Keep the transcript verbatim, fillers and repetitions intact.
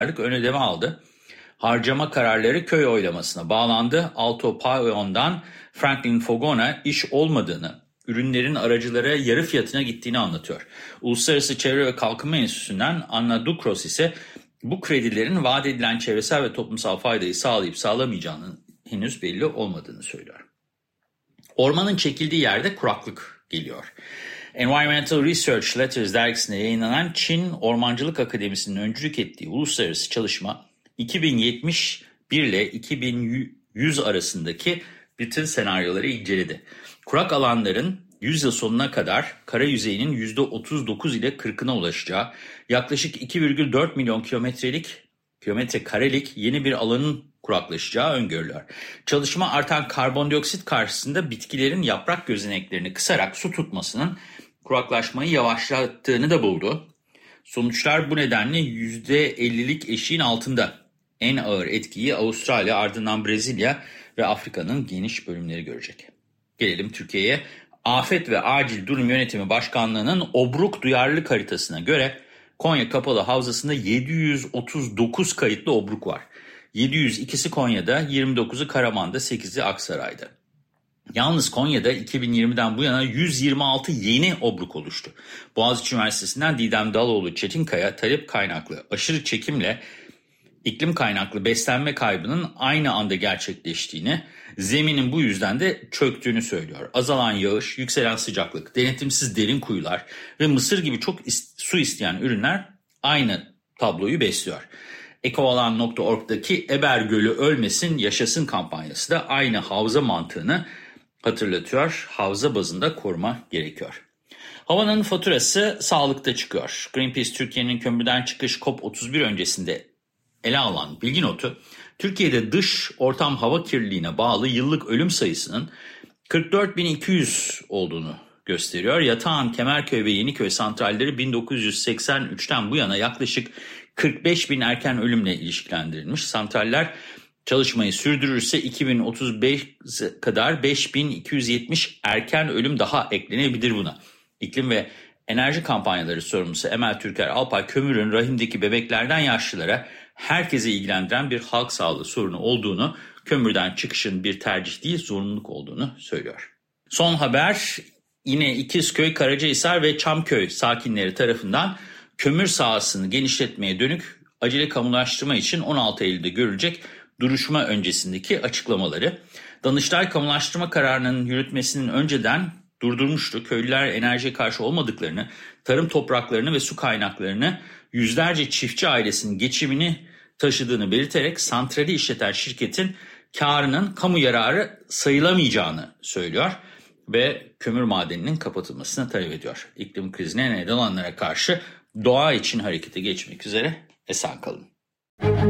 ön ödeme aldı. Harcama kararları köy oylamasına bağlandı. Alto Payon'dan Franklin Fogon'a iş olmadığını, ürünlerin aracılara yarı fiyatına gittiğini anlatıyor. Uluslararası Çevre ve Kalkınma Enstitüsü'nden Anna Dukros ise bu kredilerin vaat edilen çevresel ve toplumsal faydayı sağlayıp sağlamayacağının henüz belli olmadığını söylüyor. Ormanın çekildiği yerde kuraklık geliyor. Environmental Research Letters dergisinde yayınlanan Çin Ormancılık Akademisi'nin öncülük ettiği uluslararası çalışma, iki bin yetmiş bir ile iki bin yüz arasındaki bütün senaryoları inceledi. Kurak alanların yüz yıl sonuna kadar kara yüzeyinin yüzde otuz dokuz ile kırkına ulaşacağı, yaklaşık iki virgül dört milyon kilometrelik kilometre karelik yeni bir alanın kuraklaşacağı öngörülüyor. Çalışma artan karbondioksit karşısında bitkilerin yaprak gözeneklerini kısarak su tutmasının kuraklaşmayı yavaşlattığını da buldu. Sonuçlar bu nedenle yüzde ellilik eşiğin altında. En ağır etkiyi Avustralya, ardından Brezilya ve Afrika'nın geniş bölümleri görecek. Gelelim Türkiye'ye. Afet ve Acil Durum Yönetimi Başkanlığı'nın obruk duyarlılık haritasına göre Konya Kapalı Havzası'nda yedi yüz otuz dokuz kayıtlı obruk var. yedi yüz ikisi Konya'da, yirmi dokuzu Karaman'da, sekizi Aksaray'da. Yalnız Konya'da iki bin yirmiden bu yana yüz yirmi altı yeni obruk oluştu. Boğaziçi Üniversitesi'nden Didem Daloğlu Çetinkaya, talep kaynaklı aşırı çekimle iklim kaynaklı beslenme kaybının aynı anda gerçekleştiğini, zeminin bu yüzden de çöktüğünü söylüyor. Azalan yağış, yükselen sıcaklık, denetimsiz derin kuyular ve mısır gibi çok is- su isteyen ürünler aynı tabloyu besliyor. ekoalan nokta org'daki Eber Gölü ölmesin yaşasın kampanyası da aynı havza mantığını hatırlatıyor. Havza bazında koruma gerekiyor. Havanın faturası sağlıkta çıkıyor. Greenpeace Türkiye'nin kömürden çıkış COP otuz bir öncesinde ele alan bilgi notu, Türkiye'de dış ortam hava kirliliğine bağlı yıllık ölüm sayısının kırk dört bin iki yüz olduğunu gösteriyor. Yatağan, Kemerköy ve Yeniköy santralleri bin dokuz yüz seksen üçten bu yana yaklaşık kırk beş bin erken ölümle ilişkilendirilmiş. Santraller çalışmayı sürdürürse iki bin otuz beşe kadar beş bin iki yüz yetmiş erken ölüm daha eklenebilir buna. İklim ve enerji kampanyaları sorumlusu Emel Türker Alpay, kömürün rahimdeki bebeklerden yaşlılara herkese ilgilendiren bir halk sağlığı sorunu olduğunu, kömürden çıkışın bir tercih değil zorunluluk olduğunu söylüyor. Son haber yine İkizköy, Karacahisar ve Çamköy sakinleri tarafından kömür sahasını genişletmeye dönük acele kamulaştırma için on altı Eylül'de görülecek duruşma öncesindeki açıklamaları. Danıştay kamulaştırma kararının yürütmesinin önceden durdurmuştu. Köylüler enerjiye karşı olmadıklarını, tarım topraklarını ve su kaynaklarını yüzlerce çiftçi ailesinin geçimini taşıdığını belirterek santrali işleten şirketin karının kamu yararı sayılamayacağını söylüyor ve kömür madeninin kapatılmasını talep ediyor. İklim krizine neden olanlara karşı doğa için harekete geçmek üzere esen kalın.